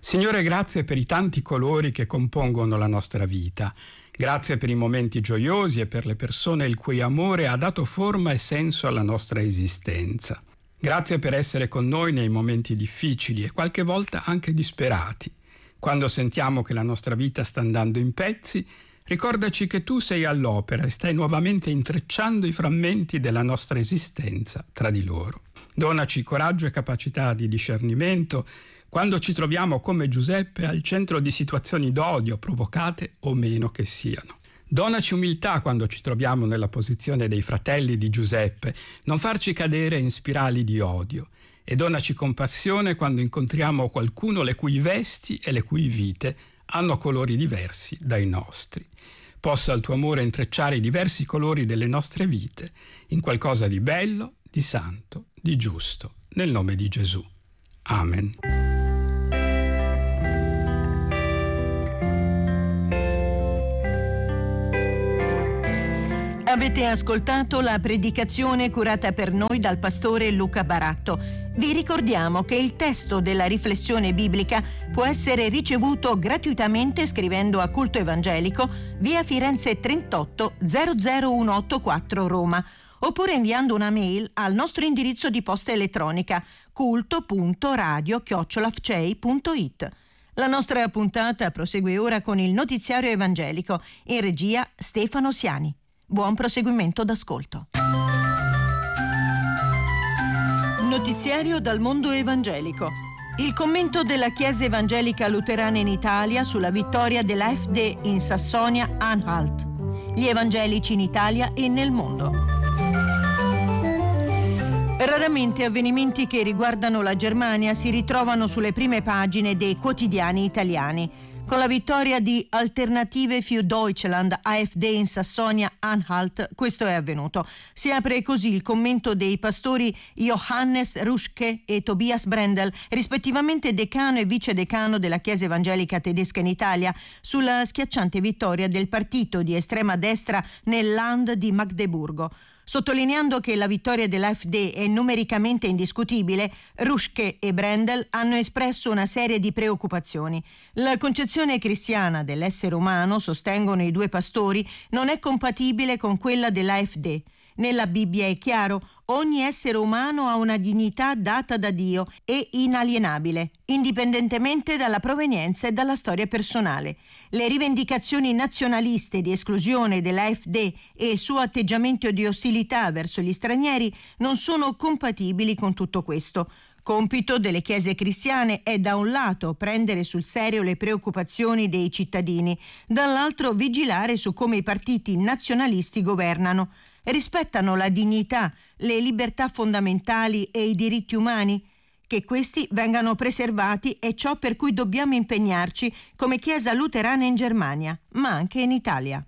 Signore, grazie per i tanti colori che compongono la nostra vita. Grazie per i momenti gioiosi e per le persone il cui amore ha dato forma e senso alla nostra esistenza. Grazie per essere con noi nei momenti difficili e qualche volta anche disperati. Quando sentiamo che la nostra vita sta andando in pezzi, ricordaci che tu sei all'opera e stai nuovamente intrecciando i frammenti della nostra esistenza tra di loro. Donaci coraggio e capacità di discernimento quando ci troviamo come Giuseppe al centro di situazioni d'odio, provocate o meno che siano. Donaci umiltà quando ci troviamo nella posizione dei fratelli di Giuseppe, non farci cadere in spirali di odio. E donaci compassione quando incontriamo qualcuno le cui vesti e le cui vite hanno colori diversi dai nostri. Possa il tuo amore intrecciare i diversi colori delle nostre vite in qualcosa di bello, di santo, di giusto, nel nome di Gesù. Amen. Avete ascoltato la predicazione curata per noi dal pastore Luca Baratto. Vi ricordiamo che il testo della riflessione biblica può essere ricevuto gratuitamente scrivendo a Culto Evangelico, via Firenze 38 00184 Roma, oppure inviando una mail al nostro indirizzo di posta elettronica culto.radio@fcei.it. La nostra puntata prosegue ora con il notiziario evangelico, in regia Stefano Siani. Buon proseguimento d'ascolto. Notiziario dal mondo evangelico. Il commento della Chiesa Evangelica Luterana in Italia sulla vittoria dell'AfD in Sassonia-Anhalt. Gli evangelici in Italia e nel mondo. Raramente avvenimenti che riguardano la Germania si ritrovano sulle prime pagine dei quotidiani italiani. Con la vittoria di Alternative für Deutschland AfD in Sassonia-Anhalt, questo è avvenuto. Si apre così il commento dei pastori Johannes Ruschke e Tobias Brendel, rispettivamente decano e vicedecano della Chiesa Evangelica Tedesca in Italia, sulla schiacciante vittoria del partito di estrema destra nel Land di Magdeburgo. Sottolineando che la vittoria dell'AfD è numericamente indiscutibile, Ruschke e Brendel hanno espresso una serie di preoccupazioni. La concezione cristiana dell'essere umano, sostengono i due pastori, non è compatibile con quella dell'AfD. Nella Bibbia è chiaro: ogni essere umano ha una dignità data da Dio e inalienabile, indipendentemente dalla provenienza e dalla storia personale. Le rivendicazioni nazionaliste di esclusione dell'AfD e il suo atteggiamento di ostilità verso gli stranieri non sono compatibili con tutto questo. Compito delle chiese cristiane è da un lato prendere sul serio le preoccupazioni dei cittadini, dall'altro vigilare su come i partiti nazionalisti governano. Rispettano la dignità, le libertà fondamentali e i diritti umani? Che questi vengano preservati è ciò per cui dobbiamo impegnarci come Chiesa luterana in Germania, ma anche in Italia.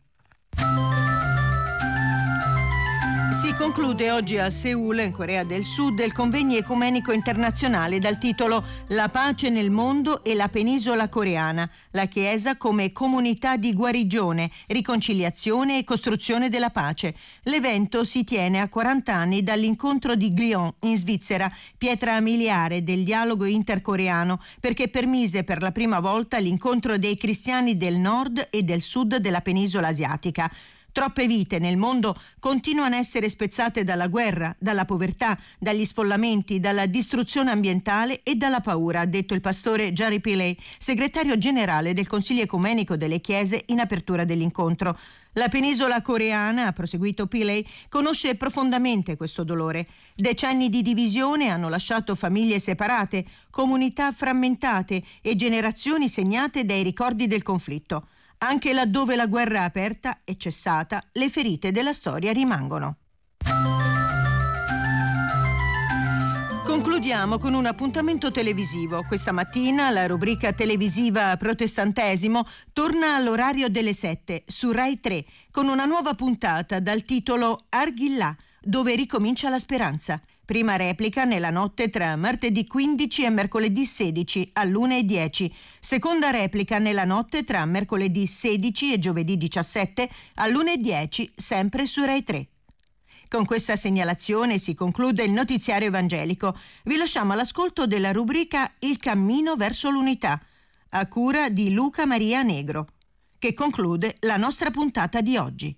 Si conclude oggi a Seul, in Corea del Sud, il convegno ecumenico internazionale dal titolo La pace nel mondo e la penisola coreana, la Chiesa come comunità di guarigione, riconciliazione e costruzione della pace. L'evento si tiene a 40 anni dall'incontro di Glion in Svizzera, pietra miliare del dialogo intercoreano, perché permise per la prima volta l'incontro dei cristiani del nord e del sud della penisola asiatica. Troppe vite nel mondo continuano a essere spezzate dalla guerra, dalla povertà, dagli sfollamenti, dalla distruzione ambientale e dalla paura, ha detto il pastore Jerry Pillay, segretario generale del Consiglio Ecumenico delle Chiese, in apertura dell'incontro. La penisola coreana, ha proseguito Pillay, conosce profondamente questo dolore. Decenni di divisione hanno lasciato famiglie separate, comunità frammentate e generazioni segnate dai ricordi del conflitto. Anche laddove la guerra aperta è cessata, le ferite della storia rimangono. Concludiamo con un appuntamento televisivo. Questa mattina la rubrica televisiva Protestantesimo torna all'orario delle 7 su Rai 3 con una nuova puntata dal titolo Arghillà, dove ricomincia la speranza. Prima replica nella notte tra martedì 15 e mercoledì 16 all'1:10. Seconda replica nella notte tra mercoledì 16 e giovedì 17 all'1:10, sempre su Rai 3. Con questa segnalazione si conclude il notiziario evangelico. Vi lasciamo all'ascolto della rubrica Il cammino verso l'unità. a cura di Luca Maria Negro, che conclude la nostra puntata di oggi.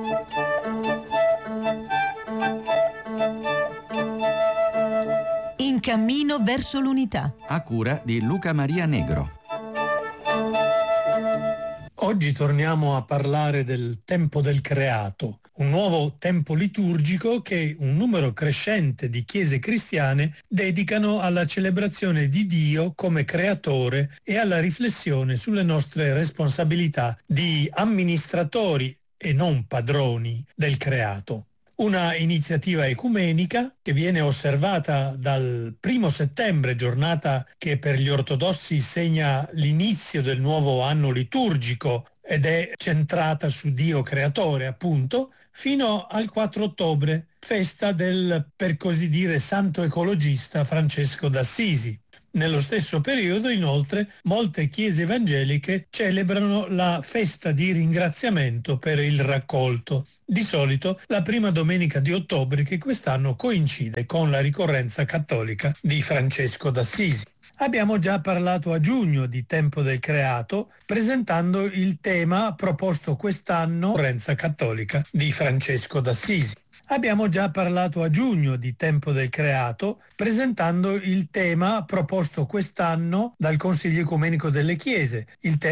In cammino verso l'unità, a cura di Luca Maria Negro. Oggi torniamo a parlare del tempo del creato, un nuovo tempo liturgico che un numero crescente di chiese cristiane dedicano alla celebrazione di Dio come creatore e alla riflessione sulle nostre responsabilità di amministratori e non padroni del creato. Una iniziativa ecumenica che viene osservata dal 1 settembre, giornata che per gli ortodossi segna l'inizio del nuovo anno liturgico ed è centrata su Dio creatore, appunto, fino al 4 ottobre, festa del, per così dire, santo ecologista Francesco d'Assisi. Nello stesso periodo, inoltre, molte chiese evangeliche celebrano la festa di ringraziamento per il raccolto, di solito la prima domenica di ottobre, che quest'anno coincide con la ricorrenza cattolica di Francesco d'Assisi. Abbiamo già parlato a giugno di Tempo del Creato, presentando il tema proposto quest'anno, ricorrenza cattolica di Francesco d'Assisi. Abbiamo già parlato a giugno di Tempo del Creato, presentando il tema proposto quest'anno dal Consiglio Ecumenico delle Chiese, il tema